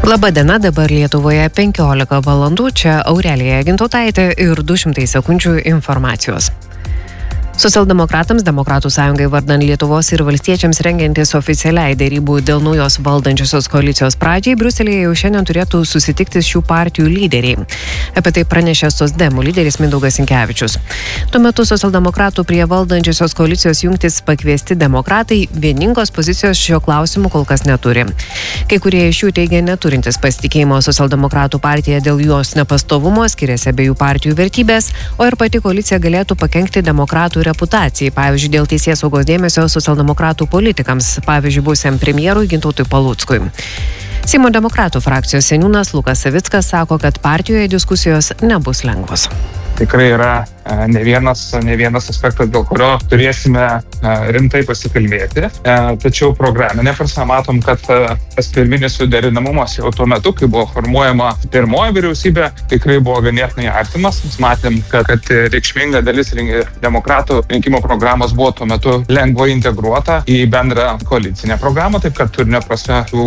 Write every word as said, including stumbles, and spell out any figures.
Labadiena, dabar Lietuvoje penkiolika valandų, čia Aurelija Gintautaitė ir du šimtai sekundžių informacijos. Socialdemokratams, Demokratų sąjungai vardan Lietuvos ir valstiečiams rengiantis oficialiai dėrybų dėl naujos valdančiosios koalicijos pradžiai, Briuselyje jau šiandien turėtų susitikti šių partijų lyderiai. Apie tai pranešė Socdemų lyderis Mindaugas Sinkevičius. Tuo metu socialdemokratų prie valdančiosios koalicijos jungtis pakviesti demokratai vieningos pozicijos šio klausimu kol kas neturi. Kai kurie iš jų teigia neturintis pasitikėjimo socialdemokratų partija dėl jos nepastovumo, skiriasi abiejų partijų vertybės, o ir pati koalicija galėtų pakenkti demokratų reputacijai, pavyzdžiui, dėl teisėsaugos dėmesio socialdemokratų politikams, pavyzdžiui, buvusiam premjerui Gintautui Paluckui. Seimo demokratų frakcijos seniūnas Lukas Savickas sako, kad partijoje diskusijos nebus lengvos. Tikrai yra ne vienas, ne vienas aspektas, dėl kurio turėsime rimtai pasikalbėti. Tačiau programinė prasme matom, kad tas pirminis suderinamumas jau tuo metu, kai buvo formuojama pirmoji vyriausybė, tikrai buvo ganėtinai artimas. Mes matėm, kad, kad reikšminga dalis demokratų rinkimo programos buvo tuo metu lengvai integruota į bendrą koalicinę programą, taip kad turinio prasme